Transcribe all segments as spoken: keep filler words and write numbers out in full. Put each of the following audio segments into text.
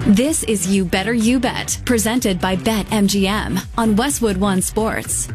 This is You Better You Bet, presented by BetMGM on Westwood One Sports.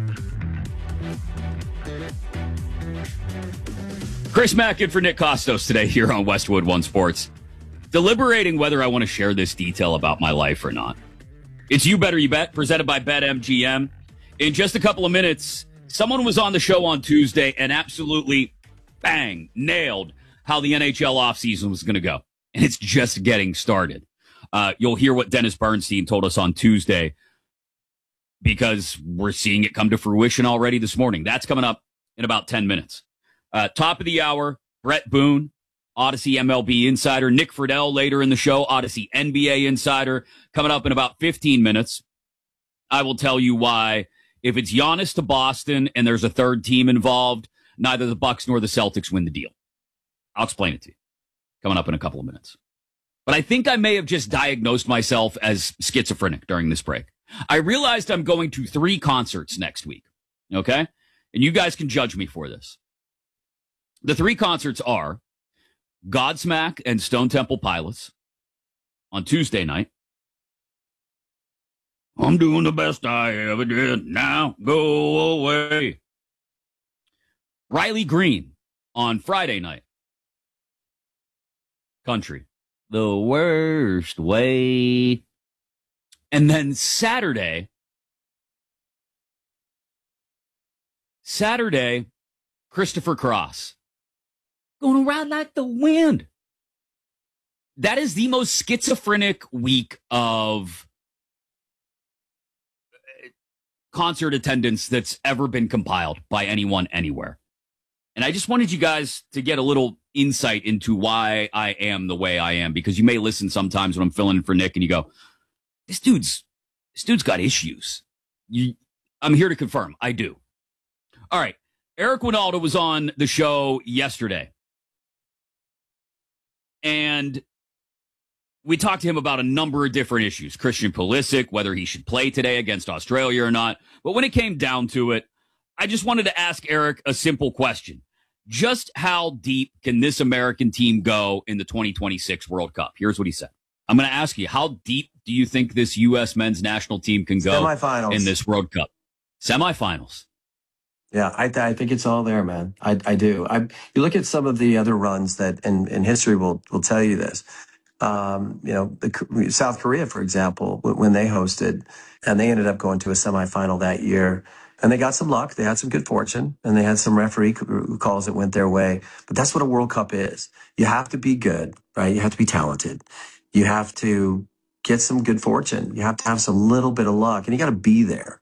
Chris Mack in for Nick Costos today here on Westwood One Sports. Deliberating whether I want to share this detail about my life or not. It's You Better You Bet, presented by BetMGM. In just a couple of minutes, someone was on the show on Tuesday and absolutely, bang, nailed how the N H L offseason was going to go. And it's just getting started. Uh, you'll hear what Dennis Bernstein told us on Tuesday because we're seeing it come to fruition already this morning. That's coming up in about ten minutes. Uh, top of the hour, Brett Boone, Odyssey M L B insider. Nick Friedel later in the show, Odyssey N B A insider. Coming up in about fifteen minutes, I will tell you why, if it's Giannis to Boston and there's a third team involved, neither the Bucks nor the Celtics win the deal. I'll explain it to you. Coming up in a couple of minutes. But I think I may have just diagnosed myself as schizophrenic during this break. I realized I'm going to three concerts next week, okay? And you guys can judge me for this. The three concerts are Godsmack and Stone Temple Pilots on Tuesday night. I'm doing the best I ever did. Now go away. Riley Green on Friday night. Country. The worst way. And then Saturday, Saturday, Christopher Cross. Going around like the wind. That is the most schizophrenic week of concert attendance that's ever been compiled by anyone anywhere. And I just wanted you guys to get a little insight into why I am the way I am, because you may listen sometimes when I'm filling in for Nick and you go, this dude's, this dude's got issues. You, I'm here to confirm. I do. All right. Eric Winalda was on the show yesterday. And we talked to him about a number of different issues. Christian Pulisic, whether he should play today against Australia or not. But when it came down to it, I just wanted to ask Eric a simple question. Just how deep can this American team go in the twenty twenty-six World Cup? Here's what he said. I'm going to ask you, how deep do you think this U S men's national team can go Semifinals. In this World Cup? Semifinals. Yeah, I, th- I think it's all there, man. I, I do. I, you look at some of the other runs that, and, and history will, will tell you this. Um, you know, the, South Korea, for example, when they hosted, and they ended up going to a semifinal that year, and they got some luck. They had some good fortune, and they had some referee calls that went their way. But that's what a World Cup is. You have to be good, right? You have to be talented. You have to get some good fortune. You have to have some little bit of luck, and you got to be there.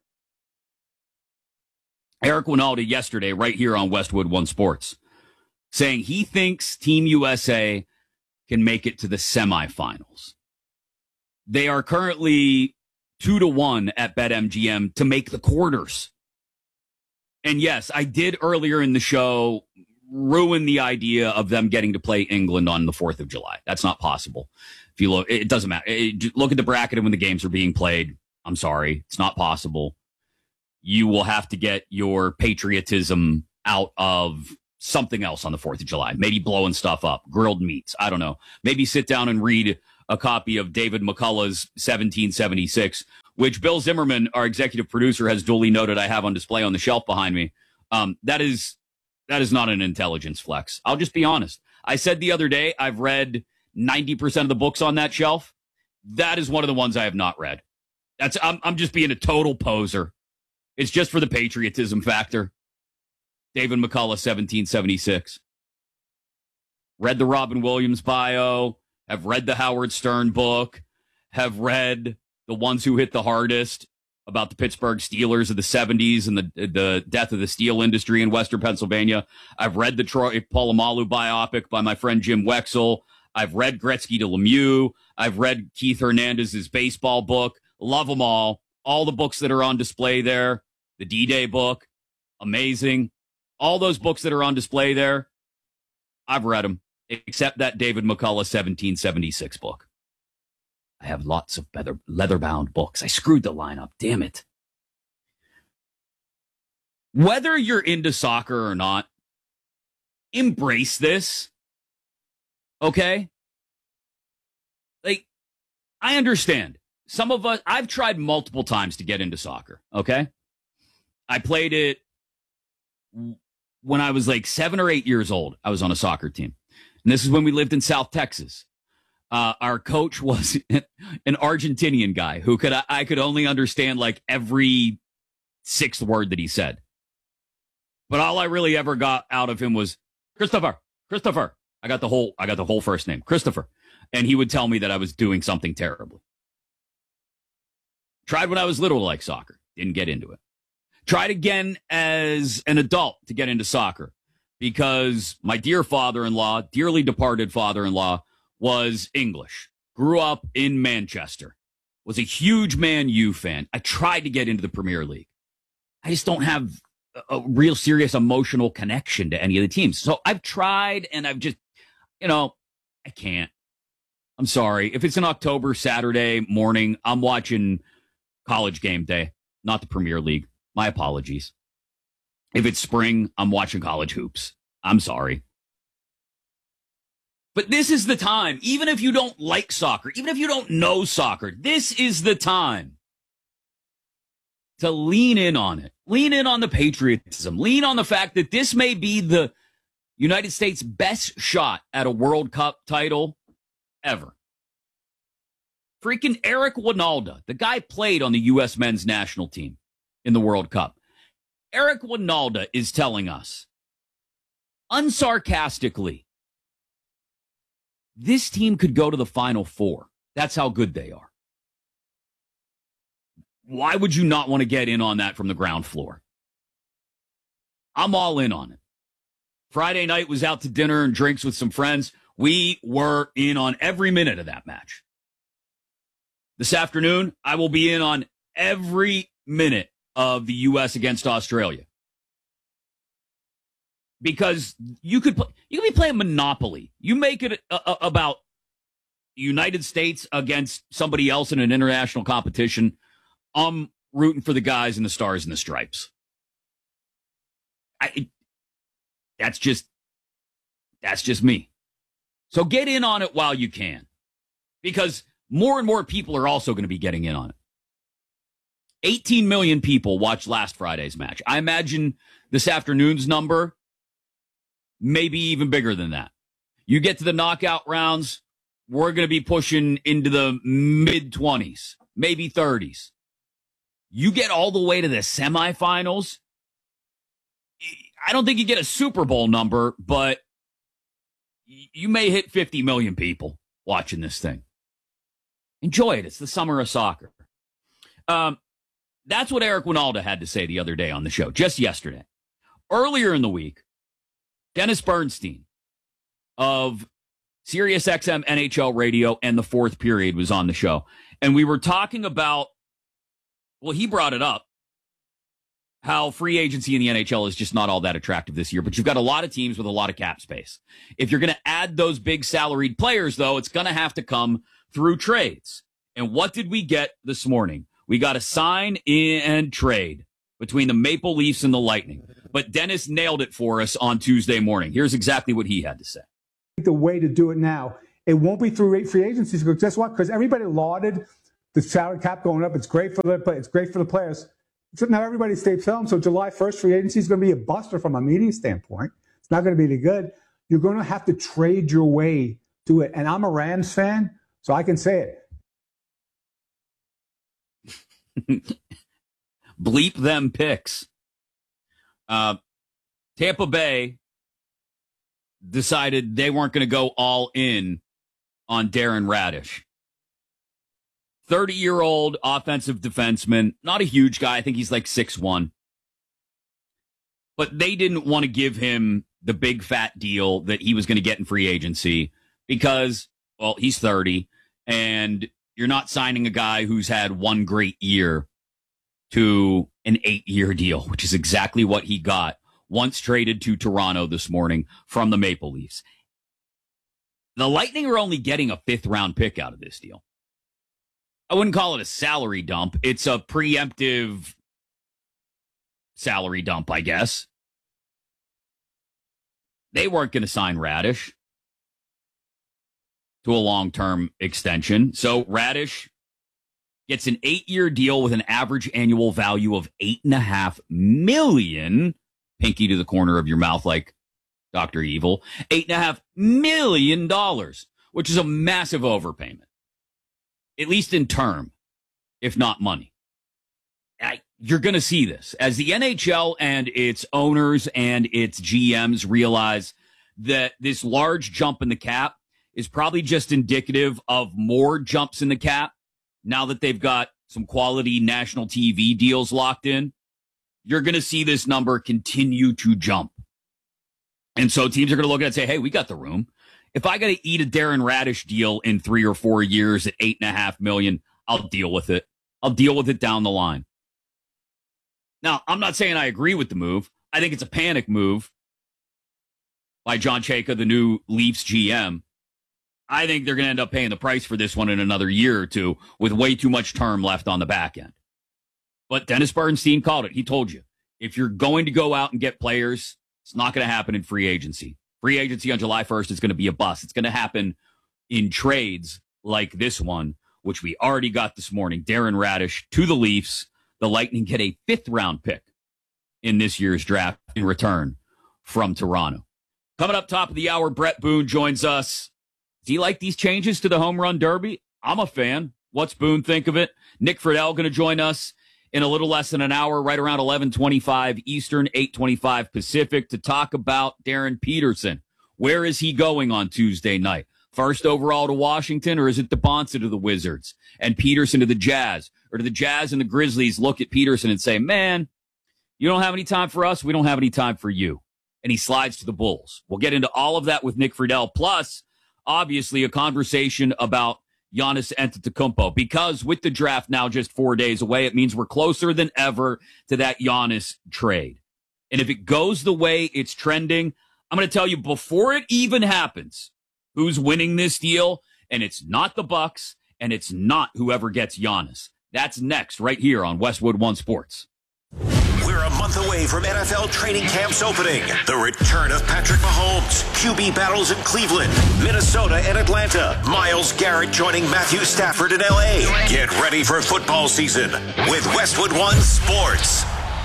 Eric Winalda yesterday, right here on Westwood One Sports, saying he thinks Team U S A can make it to the semifinals. They are currently two to one at BetMGM to make the quarters. And yes, I did earlier in the show ruin the idea of them getting to play England on the fourth of July. That's not possible. If you look, it doesn't matter. It, look at the bracket and when the games are being played. I'm sorry. It's not possible. You will have to get your patriotism out of something else on the fourth of July. Maybe blowing stuff up, grilled meats. I don't know. Maybe sit down and read a copy of David McCullough's seventeen seventy-six, which Bill Zimmerman, our executive producer, has duly noted I have on display on the shelf behind me. Um, that is, that is not an intelligence flex. I'll just be honest. I said the other day, I've read ninety percent of the books on that shelf. That is one of the ones I have not read. That's, I'm, I'm just being a total poser. It's just for the patriotism factor. David McCullough, seventeen seventy-six. Read the Robin Williams bio, have read the Howard Stern book, have read The Ones Who Hit the Hardest about the Pittsburgh Steelers of the seventies and the the death of the steel industry in Western Pennsylvania. I've read the Troy Polamalu biopic by my friend Jim Wexell. I've read Gretzky to Lemieux. I've read Keith Hernandez's baseball book. Love them all. All the books that are on display there. The D-Day book. Amazing. All those books that are on display there, I've read them, except that David McCullough seventeen seventy-six book. I have lots of leather, leather-bound books. I screwed the line up. Damn it. Whether you're into soccer or not, embrace this. Okay? Like, I understand. Some of us, I've tried multiple times to get into soccer, okay? I played it when I was like seven or eight years old. I was on a soccer team. And this is when we lived in South Texas. Uh, our coach was an Argentinian guy who could I could only understand like every sixth word that he said. But all I really ever got out of him was Christopher, Christopher. I got the whole I got the whole first name, Christopher. And he would tell me that I was doing something terribly. Tried when I was little to like soccer. Didn't get into it. Tried again as an adult to get into soccer because my dear father-in-law, dearly departed father-in-law, was English. Grew up in Manchester. Was a huge Man U fan. I tried to get into the Premier League. I just don't have a real serious emotional connection to any of the teams. So I've tried and I've just, you know, I can't. I'm sorry. If it's an October Saturday morning, I'm watching College Game Day, not the Premier League. My apologies. If it's spring, I'm watching college hoops. I'm sorry. But this is the time, even if you don't like soccer, even if you don't know soccer, this is the time to lean in on it. Lean in on the patriotism. Lean on the fact that this may be the United States' best shot at a World Cup title ever. Freaking Eric Wynalda, the guy played on the U S men's national team in the World Cup. Eric Wynalda is telling us, unsarcastically, this team could go to the Final Four. That's how good they are. Why would you not want to get in on that from the ground floor? I'm all in on it. Friday night was out to dinner and drinks with some friends. We were in on every minute of that match. This afternoon, I will be in on every minute of the U S against Australia. Because you could play, you could be playing Monopoly. You make it a, a, about the United States against somebody else in an international competition. I'm rooting for the guys in the stars and the stripes. I, it, that's just, that's just me. So get in on it while you can, because more and more people are also going to be getting in on it. eighteen million people watched last Friday's match. I imagine this afternoon's number may be even bigger than that. You get to the knockout rounds, we're going to be pushing into the mid twenties, maybe thirties. You get all the way to the semifinals, I don't think you get a Super Bowl number, but you may hit fifty million people watching this thing. Enjoy it. It's the summer of soccer. Um, that's what Eric Wynalda had to say the other day on the show, just yesterday. Earlier in the week, Dennis Bernstein of Sirius X M N H L Radio and the Fourth Period was on the show. And we were talking about, well, he brought it up, how free agency in the N H L is just not all that attractive this year. But you've got a lot of teams with a lot of cap space. If you're going to add those big salaried players, though, it's going to have to come through trades. And what did we get this morning? We got a sign and trade between the Maple Leafs and the Lightning. But Dennis nailed it for us on Tuesday morning. Here's exactly what he had to say. The way to do it now, it won't be through free agencies. Because guess what? Because everybody lauded the salary cap going up. It's great for the it's great for the players. So now everybody stayed film. So July first, free agency is going to be a buster from a media standpoint. It's not going to be any good. You're going to have to trade your way to it. And I'm a Rams fan, so I can say it. Bleep them picks. Uh, Tampa Bay decided they weren't going to go all in on Darren Radish. thirty-year-old offensive defenseman, not a huge guy. I think he's like six one. But they didn't want to give him the big fat deal that he was going to get in free agency because, well, he's thirty, and you're not signing a guy who's had one great year to an eight-year deal, which is exactly what he got once traded to Toronto this morning from the Maple Leafs. The Lightning are only getting a fifth-round pick out of this deal. I wouldn't call it a salary dump. It's a preemptive salary dump, I guess. They weren't going to sign Radish. to a long-term extension. So Radish gets an eight-year deal with an average annual value of eight and a half million. Pinky to the corner of your mouth like Doctor Evil. Eight and a half million dollars, which is a massive overpayment, at least in term, if not money. I, you're going to see this as the N H L and its owners and its G Ms realize that this large jump in the cap is probably just indicative of more jumps in the cap now that they've got some quality national T V deals locked in. You're going to see this number continue to jump. And so teams are going to look at it and say, hey, we got the room. If I got to eat a Darren Radish deal in three or four years at eight and a half million, I'll deal with it. I'll deal with it down the line. Now, I'm not saying I agree with the move. I think it's a panic move by John Chayka, the new Leafs G M. I think they're going to end up paying the price for this one in another year or two with way too much term left on the back end. But Dennis Bernstein called it. He told you, if you're going to go out and get players, it's not going to happen in free agency. Free agency on July first is going to be a bust. It's going to happen in trades like this one, which we already got this morning. Darren Radish to the Leafs. The Lightning get a fifth round pick in this year's draft in return from Toronto. Coming up top of the hour, Brett Boone joins us. Do you like these changes to the home run derby? I'm a fan. What's Boone think of it? Nick Friedel going to join us in a little less than an hour, right around eleven twenty-five Eastern, eight twenty-five Pacific, to talk about Darren Peterson. Where is he going on Tuesday night? First overall to Washington, or is it the Bonsa to the Wizards and Peterson to the Jazz? Or do the Jazz and the Grizzlies look at Peterson and say, man, you don't have any time for us, we don't have any time for you. And he slides to the Bulls. We'll get into all of that with Nick Friedel, plus, obviously, a conversation about Giannis Antetokounmpo, because with the draft now just four days away, it means we're closer than ever to that Giannis trade. And if it goes the way it's trending, I'm going to tell you before it even happens who's winning this deal, and it's not the Bucks, and it's not whoever gets Giannis. That's next right here on Westwood One Sports. We're a month away from N F L training camps opening. The return of Patrick Mahomes, Q B battles in Cleveland, Minnesota, and Atlanta. Myles Garrett joining Matthew Stafford in L A. Get ready for football season with Westwood One Sports.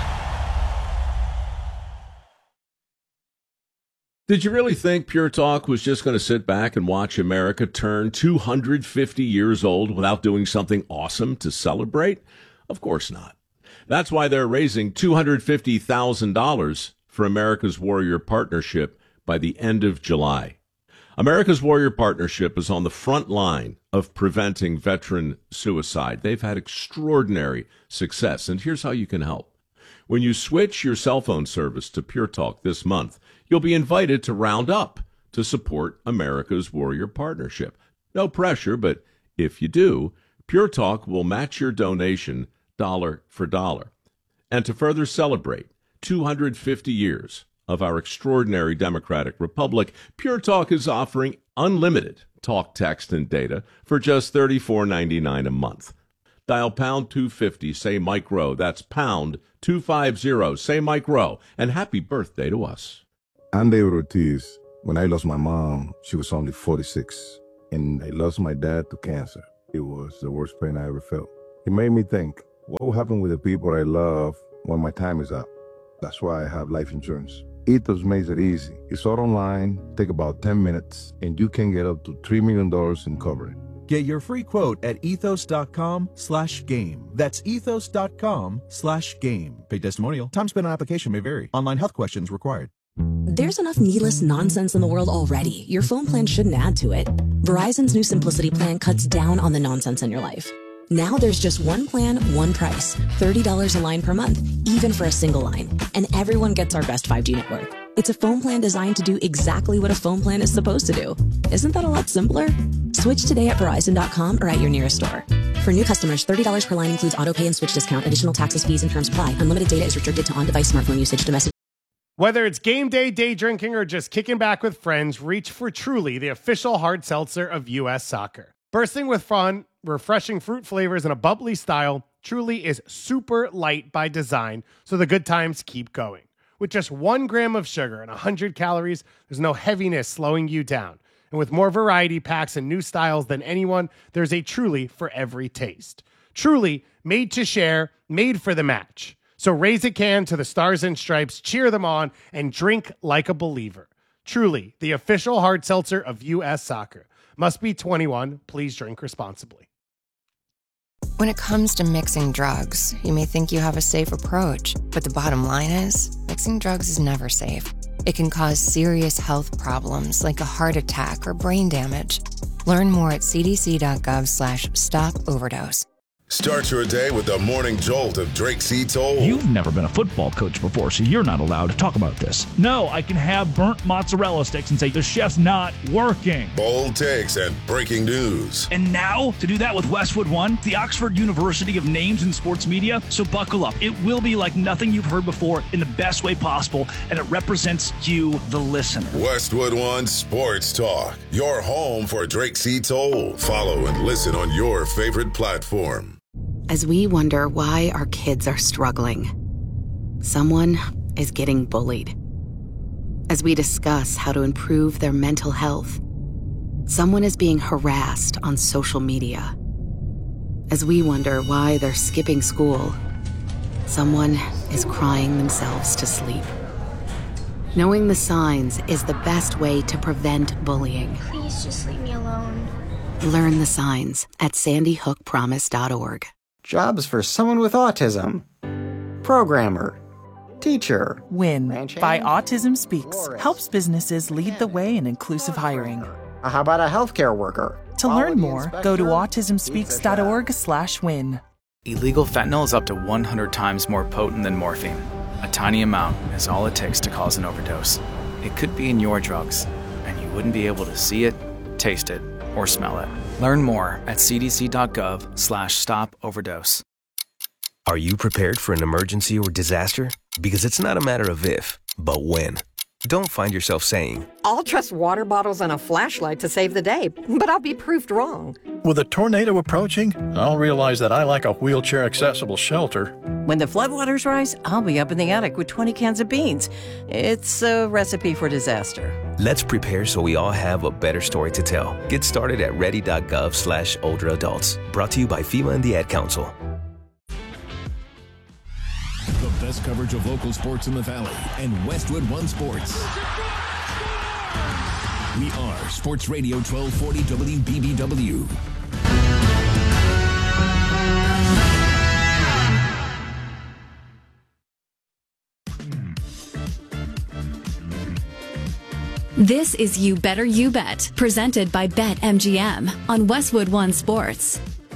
Did you really think Pure Talk was just going to sit back and watch America turn two hundred fifty years old without doing something awesome to celebrate? Of course not. That's why they're raising two hundred fifty thousand dollars for America's Warrior Partnership by the end of July. America's Warrior Partnership is on the front line of preventing veteran suicide. They've had extraordinary success, and here's how you can help. When you switch your cell phone service to Pure Talk this month, you'll be invited to round up to support America's Warrior Partnership. No pressure, but if you do, Pure Talk will match your donation dollar for dollar. And to further celebrate two hundred fifty years of our extraordinary democratic republic, Pure Talk is offering unlimited talk, text, and data for just thirty-four ninety-nine a month. Dial pound two fifty, say Mike Rowe. That's pound two fifty, say Mike Rowe. And happy birthday to us. I'm David Ortiz. When I lost my mom, she was only forty-six. And I lost my dad to cancer. It was the worst pain I ever felt. It made me think, what will happen with the people I love when my time is up? That's why I have life insurance. Ethos makes it easy. It's all online, take about ten minutes, and you can get up to three million dollars in coverage. Get your free quote at ethos.com slash game. That's ethos.com slash game. Paid testimonial. Time spent on application may vary. Online health questions required. There's enough needless nonsense in the world already. Your phone plan shouldn't add to it. Verizon's new Simplicity plan cuts down on the nonsense in your life. Now there's just one plan, one price. thirty dollars a line per month, even for a single line. And everyone gets our best five G network. It's a phone plan designed to do exactly what a phone plan is supposed to do. Isn't that a lot simpler? Switch today at Verizon dot com or at your nearest store. For new customers, thirty dollars per line includes auto pay and switch discount. Additional taxes, fees, and terms apply. Unlimited data is restricted to on-device smartphone usage. Domestic. Whether it's game day, day drinking, or just kicking back with friends, reach for Truly, the official hard seltzer of U S Soccer. Bursting with fun, refreshing fruit flavors, and a bubbly style, Truly is super light by design, so the good times keep going. With just one gram of sugar and one hundred calories, there's no heaviness slowing you down. And with more variety packs and new styles than anyone, there's a Truly for every taste. Truly, made to share, made for the match. So raise a can to the Stars and Stripes, cheer them on, and drink like a believer. Truly, the official hard seltzer of U S Soccer. Must be twenty-one. Please drink responsibly. When it comes to mixing drugs, you may think you have a safe approach, but the bottom line is, mixing drugs is never safe. It can cause serious health problems like a heart attack or brain damage. Learn more at cdc.gov slash stop overdose. Start your day with the morning jolt of Drake C. Toll. You've never been a football coach before, so you're not allowed to talk about this. No, I can have burnt mozzarella sticks and say the chef's not working. Bold takes and breaking news. And now, to do that with Westwood One, the Oxford University of Names in Sports Media. So buckle up. It will be like nothing you've heard before in the best way possible, and it represents you, the listener. Westwood One Sports Talk, your home for Drake C. Toll. Follow and listen on your favorite platform. As we wonder why our kids are struggling, someone is getting bullied. As we discuss how to improve their mental health, someone is being harassed on social media. As we wonder why they're skipping school, someone is crying themselves to sleep. Knowing the signs is the best way to prevent bullying. Please just leave me alone. Learn the signs at sandy hook promise dot org. Jobs for someone with autism. Programmer. Teacher. WIN by Autism Speaks helps businesses lead the way in inclusive hiring. How about a healthcare worker? To learn more, go to autism speaks dot org slash win. Illegal fentanyl is up to one hundred times more potent than morphine. A tiny amount is all it takes to cause an overdose. It could be in your drugs, and you wouldn't be able to see it, taste it, or smell it. Learn more at cdc.gov slash stop overdose. Are you prepared for an emergency or disaster? Because it's not a matter of if, but when. Don't find yourself saying, I'll trust water bottles and a flashlight to save the day, but I'll be proved wrong. With a tornado approaching, I'll realize that I lack a wheelchair-accessible shelter. When the floodwaters rise, I'll be up in the attic with twenty cans of beans. It's a recipe for disaster. Let's prepare so we all have a better story to tell. Get started at ready.gov slash older adults. Brought to you by FEMA and the Ad Council. The best coverage of local sports in the Valley and Westwood One Sports. We are Sports Radio twelve forty W B B W. This is You Better You Bet, presented by BetMGM on Westwood One Sports.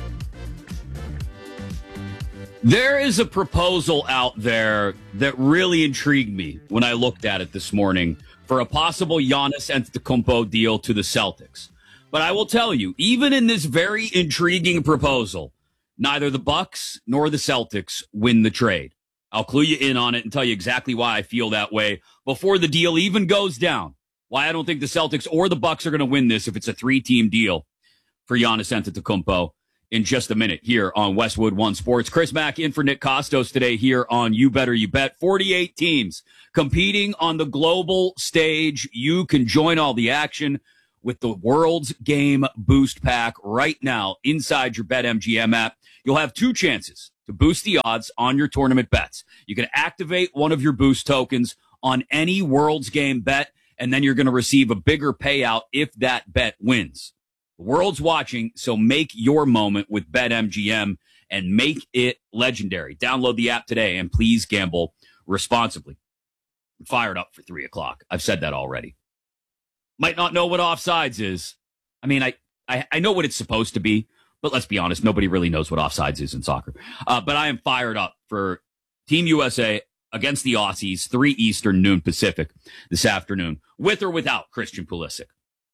There is a proposal out there that really intrigued me when I looked at it this morning for a possible Giannis Antetokounmpo deal to the Celtics. But I will tell you, even in this very intriguing proposal, neither the Bucks nor the Celtics win the trade. I'll clue you in on it and tell you exactly why I feel that way before the deal even goes down. Why I don't think the Celtics or the Bucks are going to win this if it's a three-team deal for Giannis Antetokounmpo in just a minute here on Westwood One Sports. Chris Mack in for Nick Costos today here on You Better You Bet. forty-eight teams competing on the global stage. You can join all the action with the World's Game Boost Pack right now inside your BetMGM app. You'll have two chances to boost the odds on your tournament bets. You can activate one of your boost tokens on any World's Game bet, and then you're going to receive a bigger payout if that bet wins. The world's watching, so make your moment with BetMGM and make it legendary. Download the app today, and please gamble responsibly. I'm fired up for three o'clock. I've said that already. Might not know what offsides is. I mean, I, I, I know what it's supposed to be, but let's be honest, nobody really knows what offsides is in soccer. Uh, but I am fired up for Team U S A against the Aussies, three Eastern, noon Pacific this afternoon, with or without Christian Pulisic.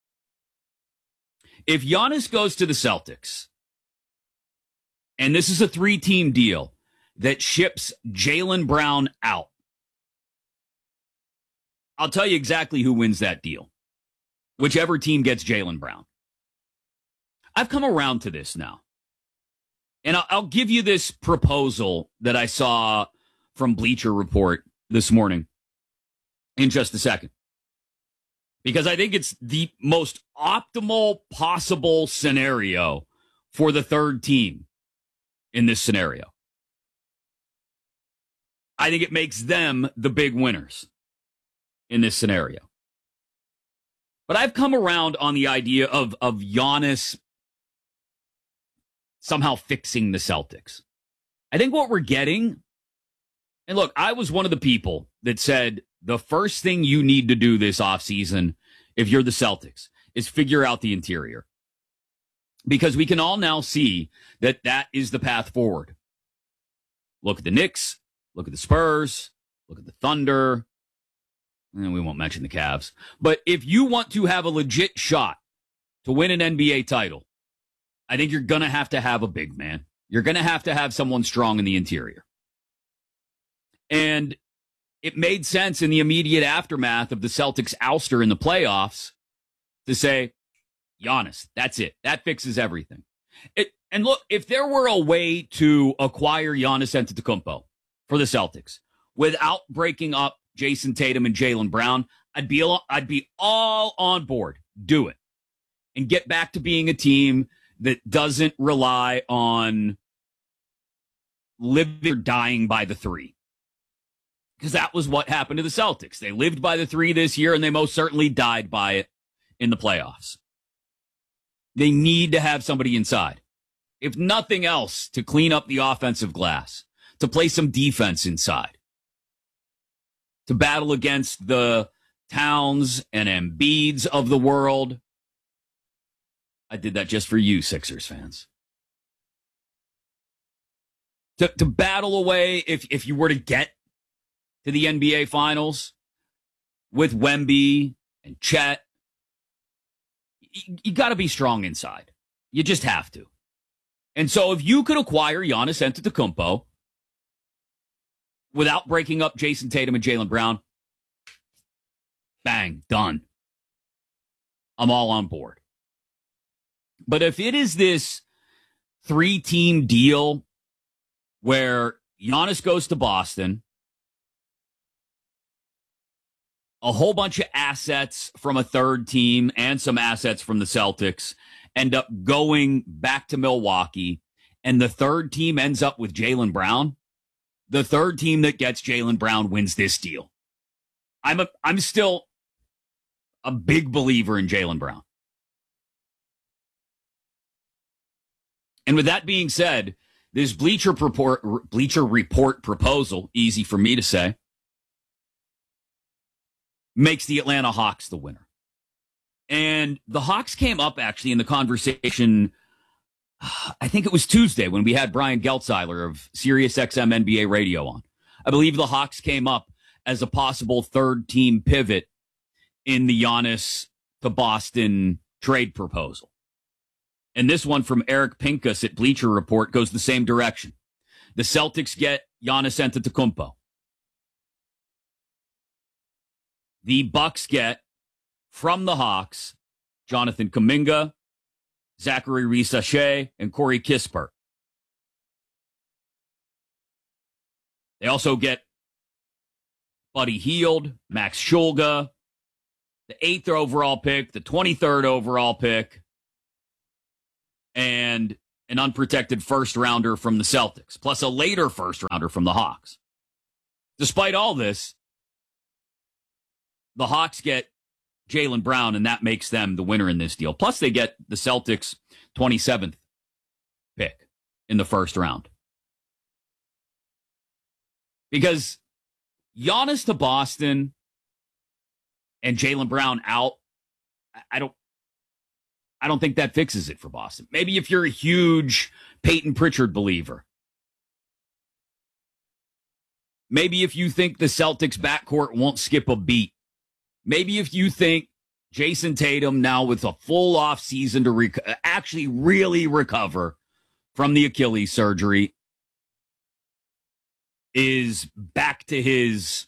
If Giannis goes to the Celtics, and this is a three-team deal that ships Jaylen Brown out, I'll tell you exactly who wins that deal. Whichever team gets Jaylen Brown. I've come around to this now. And I'll, I'll give you this proposal that I saw from Bleacher Report this morning in just a second. because I think it's the most optimal possible scenario for the third team in this scenario. I think it makes them the big winners in this scenario. But I've come around on the idea of, of Giannis somehow fixing the Celtics. I think what we're getting, and look, I was one of the people that said the first thing you need to do this offseason, if you're the Celtics, is figure out the interior. Because we can all now see that that is the path forward. Look at the Knicks, look at the Spurs, look at the Thunder, and we won't mention the Cavs. But if you want to have a legit shot to win an N B A title, I think you're going to have to have a big man. You're going to have to have someone strong in the interior. And it made sense in the immediate aftermath of the Celtics' ouster in the playoffs to say, Giannis, that's it. That fixes everything. It, and look, if there were a way to acquire Giannis Antetokounmpo for the Celtics without breaking up Jason Tatum and Jaylen Brown, I'd be I'd be all on board. Do it. And get back to being a team that doesn't rely on living or dying by the three. Because that was what happened to the Celtics. They lived by the three this year, and they most certainly died by it in the playoffs. They need to have somebody inside. If nothing else, to clean up the offensive glass, to play some defense inside, to battle against the Towns and Embiids of the world. I did that just for you, Sixers fans. To, to battle away, if, if you were to get to the N B A Finals with Wemby and Chet, you, you got to be strong inside. You just have to. And so if you could acquire Giannis Antetokounmpo without breaking up Jason Tatum and Jaylen Brown, bang, done. I'm all on board. But if it is this three-team deal where Giannis goes to Boston, a whole bunch of assets from a third team and some assets from the Celtics end up going back to Milwaukee, and the third team ends up with Jaylen Brown, the third team that gets Jaylen Brown wins this deal. I'm a, I'm still a big believer in Jaylen Brown. And with that being said, this Bleacher Report, Bleacher Report proposal, easy for me to say, makes the Atlanta Hawks the winner. And the Hawks came up actually in the conversation, I think it was Tuesday when we had Brian Geltzeiler of SiriusXM N B A Radio on. I believe the Hawks came up as a possible third team pivot in the Giannis to Boston trade proposal. And this one from Eric Pincus at Bleacher Report goes the same direction. The Celtics get Giannis Antetokounmpo. The Bucks get, from the Hawks, Jonathan Kuminga, Zachary Reese-Shea, and Corey Kispert. They also get Buddy Hield, Max Shulga, the eighth overall pick, the twenty-third overall pick, and an unprotected first-rounder from the Celtics, plus a later first-rounder from the Hawks. Despite all this, the Hawks get Jaylen Brown, and that makes them the winner in this deal. Plus, they get the Celtics' twenty-seventh pick in the first round. Because Giannis to Boston and Jaylen Brown out, I don't I don't think that fixes it for Boston. Maybe if you're a huge Peyton Pritchard believer. Maybe if you think the Celtics backcourt won't skip a beat. Maybe if you think Jason Tatum, now with a full off season to rec- actually really recover from the Achilles surgery, is back to his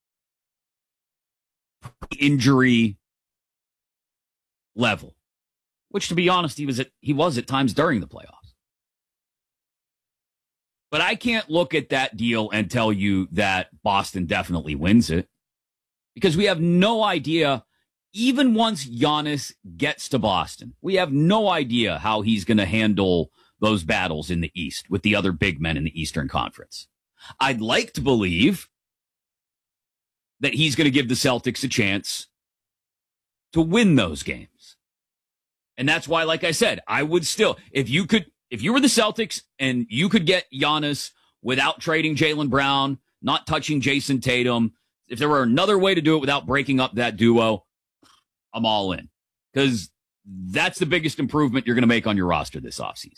injury level, which, to be honest, he was at, he was at times during the playoffs. But I can't look at that deal and tell you that Boston definitely wins it, because we have no idea even once Giannis gets to Boston, we have no idea how he's going to handle those battles in the East with the other big men in the Eastern Conference. I'd like to believe that he's going to give the Celtics a chance to win those games. And that's why, like I said, I would still, if you could, if you were the Celtics and you could get Giannis without trading Jaylen Brown, not touching Jason Tatum, if there were another way to do it without breaking up that duo, I'm all in. Because that's the biggest improvement you're going to make on your roster this offseason.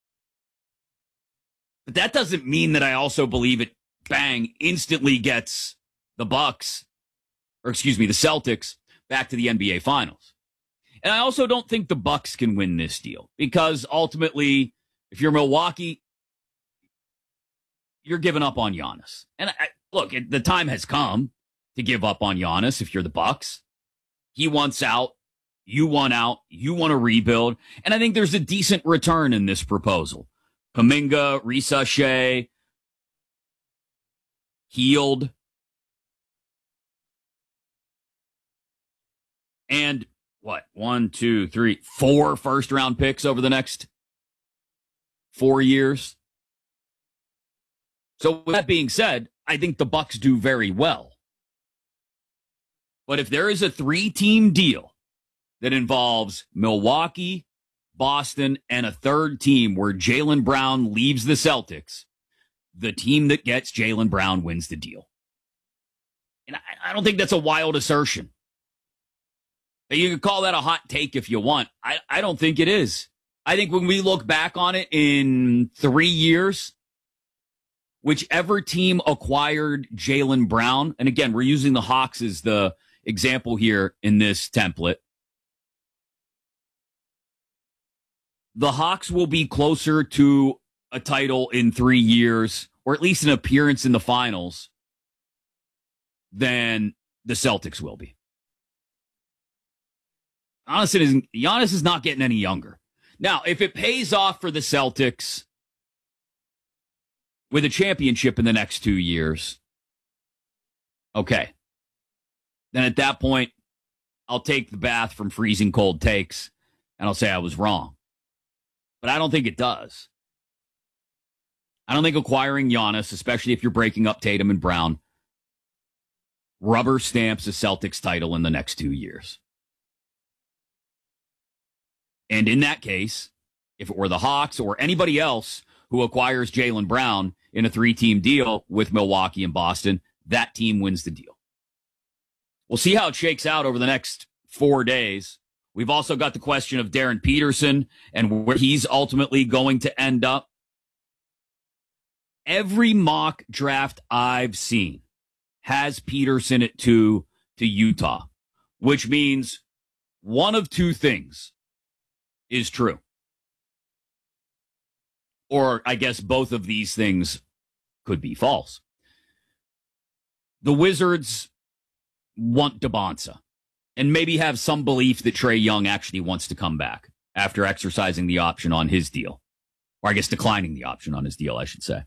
But that doesn't mean that I also believe it, bang, instantly gets the Bucks, or excuse me, the Celtics, back to the N B A Finals. And I also don't think the Bucks can win this deal because ultimately, if you're Milwaukee, you're giving up on Giannis. And I, look, it, the time has come to give up on Giannis if you're the Bucks. He wants out. You want out. You want to rebuild. And I think there's a decent return in this proposal. Kuminga, Risa Shea, Healed. And what? One, two, three, four first round picks over the next four years. So with that being said, I think the Bucks do very well. But if there is a three-team deal that involves Milwaukee, Boston, and a third team where Jaylen Brown leaves the Celtics, the team that gets Jaylen Brown wins the deal. And I, I don't think that's a wild assertion. You can call that a hot take if you want. I, I don't think it is. I think when we look back on it in three years, whichever team acquired Jaylen Brown, and again, we're using the Hawks as the example here in this template, the Hawks will be closer to a title in three years, or at least an appearance in the finals, than the Celtics will be. Giannis isn't, Giannis is not getting any younger. Now, if it pays off for the Celtics with a championship in the next two years, okay. Then at that point, I'll take the bath from freezing cold takes, and I'll say I was wrong. But I don't think it does. I don't think acquiring Giannis, especially if you're breaking up Tatum and Brown, rubber stamps a Celtics title in the next two years. And in that case, if it were the Hawks or anybody else who acquires Jaylen Brown in a three-team deal with Milwaukee and Boston, that team wins the deal. We'll see how it shakes out over the next four days. We've also got the question of Darren Peterson and where he's ultimately going to end up. Every mock draft I've seen has Peterson at two to Utah, which means one of two things is true. Or I guess both of these things could be false. The Wizards want DeBonsa and maybe have some belief that Trae Young actually wants to come back after exercising the option on his deal. Or I guess declining the option on his deal, I should say.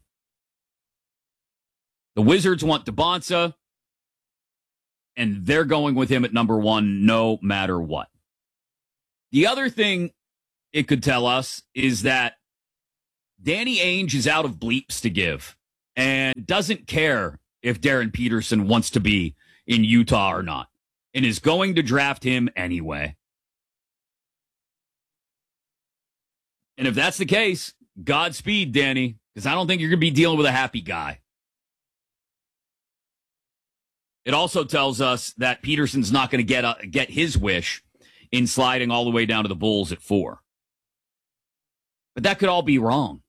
The Wizards want DeBonsa, and they're going with him at number one no matter what. The other thing it could tell us is that Danny Ainge is out of bleeps to give and doesn't care if Darren Peterson wants to be in Utah or not and is going to draft him anyway. And if that's the case, Godspeed, Danny, because I don't think you're going to be dealing with a happy guy. It also tells us that Peterson's not going to get uh, get his wish in sliding all the way down to the Bulls at four. But that could all be wrong.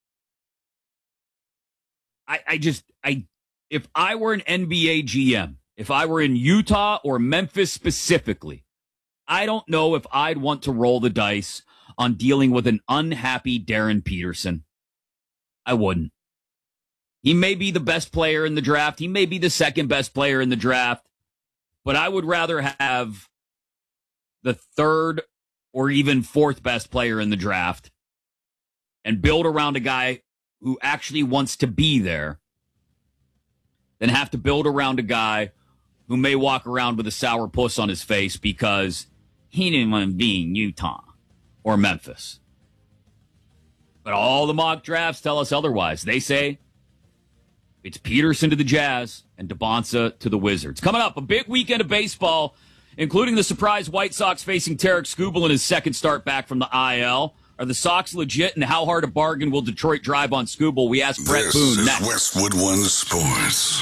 I, I just, I, if I were an N B A G M, if I were in Utah or Memphis specifically, I don't know if I'd want to roll the dice on dealing with an unhappy Darren Peterson. I wouldn't. He may be the best player in the draft. He may be the second best player in the draft. But I would rather have the third or even fourth best player in the draft and build around a guy who actually wants to be there than have to build around a guy who may walk around with a sour puss on his face because he didn't want to be in Utah or Memphis. But all the mock drafts tell us otherwise. They say it's Peterson to the Jazz and DeBonsa to the Wizards. Coming up, a big weekend of baseball, including the surprise White Sox facing Tarek Skubal in his second start back from the I L. Are the Sox legit, and how hard a bargain will Detroit drive on Skubal? We ask Brett this Boone is next. Westwood One Sports.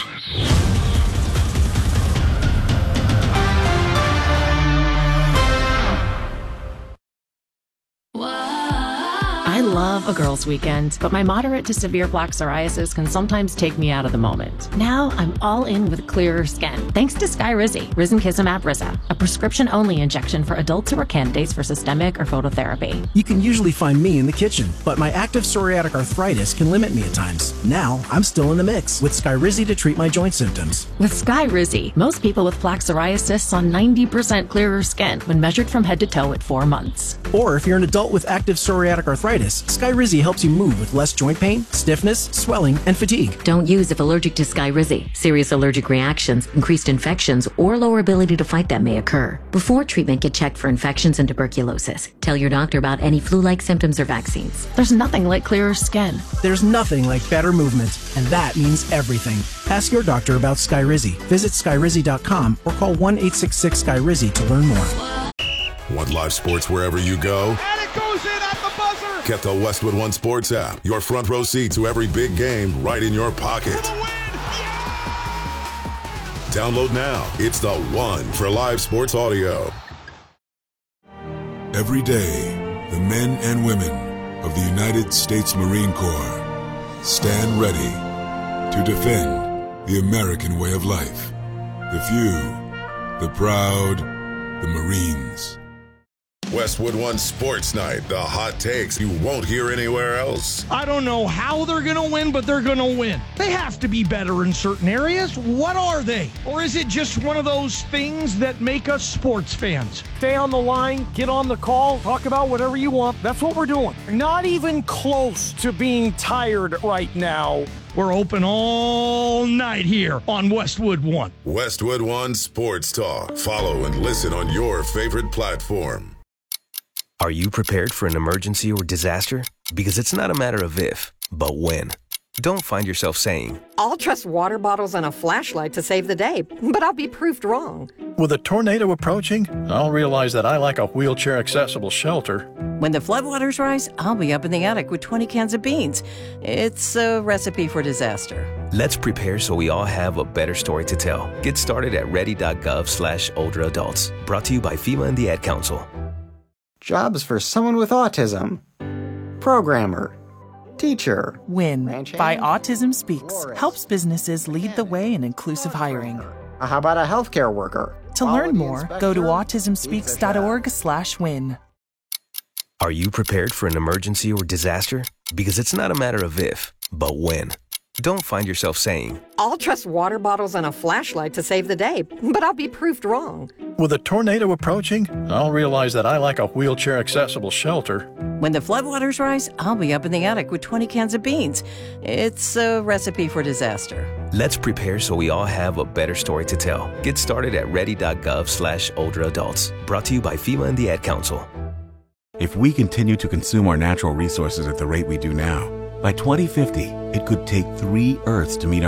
I love a girls' weekend, but my moderate to severe plaque psoriasis can sometimes take me out of the moment. Now I'm all in with clearer skin, thanks to Skyrizi, Risankizumab Riza, a prescription-only injection for adults who are candidates for systemic or phototherapy. You can usually find me in the kitchen, but my active psoriatic arthritis can limit me at times. Now I'm still in the mix with Skyrizi to treat my joint symptoms. With Skyrizi, most people with plaque psoriasis saw ninety percent clearer skin when measured from head to toe at four months. Or if you're an adult with active psoriatic arthritis, Skyrizi helps you move with less joint pain, stiffness, swelling, and fatigue. Don't use if allergic to Skyrizi. Serious allergic reactions, increased infections, or lower ability to fight them may occur. Before treatment, get checked for infections and tuberculosis. Tell your doctor about any flu-like symptoms or vaccines. There's nothing like clearer skin. There's nothing like better movement, and that means everything. Ask your doctor about Skyrizi. Visit Skyrizi dot com or call one eight six six Skyrizi to learn more. Want live sports wherever you go? And it goes in at the buzzer! Get the Westwood One Sports app. Your front row seat to every big game right in your pocket. Download now. It's the one for live sports audio. Every day, the men and women of the United States Marine Corps stand ready to defend the American way of life. The few, the proud, the Marines. Westwood One Sports Night, the hot takes you won't hear anywhere else. I don't know how they're going to win, but they're going to win. They have to be better in certain areas. What are they? Or is it just one of those things that make us sports fans? Stay on the line, get on the call, talk about whatever you want. That's what we're doing. Not even close to being tired right now. We're open all night here on Westwood One. Westwood One Sports Talk. Follow and listen on your favorite platform. Are you prepared for an emergency or disaster? Because it's not a matter of if, but when. Don't find yourself saying, I'll trust water bottles and a flashlight to save the day, but I'll be proved wrong. With a tornado approaching, I'll realize that I lack a wheelchair-accessible shelter. When the floodwaters rise, I'll be up in the attic with twenty cans of beans. It's a recipe for disaster. Let's prepare so we all have a better story to tell. Get started at ready.gov slash older adults. Brought to you by FEMA and the Ad Council. Jobs for someone with autism. Programmer. Teacher. WIN by Autism Speaks helps businesses lead the way in inclusive hiring. How about a healthcare worker? To learn more, go to autism speaks dot org slash win. Are you prepared for an emergency or disaster? Because it's not a matter of if, but when. Don't find yourself saying, I'll trust water bottles and a flashlight to save the day, but I'll be proved wrong. With a tornado approaching, I'll realize that I lack a wheelchair-accessible shelter. When the floodwaters rise, I'll be up in the attic with twenty cans of beans. It's a recipe for disaster. Let's prepare so we all have a better story to tell. Get started at ready.gov slash older adults. Brought to you by FEMA and the Ad Council. If we continue to consume our natural resources at the rate we do now, by twenty fifty, it could take three Earths to meet our